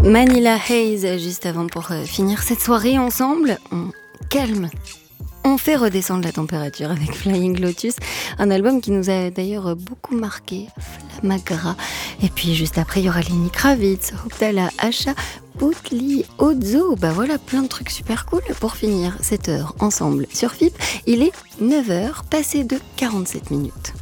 Manila Haze, juste avant pour finir cette soirée ensemble. On calme. On fait redescendre la température avec Flying Lotus, un album qui nous a d'ailleurs beaucoup marqué, Flamagra. Et puis juste après, il y aura Lenny Kravitz, Optala, Asha, Putli, Ozo. Bah voilà, plein de trucs super cool pour finir cette heure ensemble sur FIP. Il est 9h, passé de 47 minutes.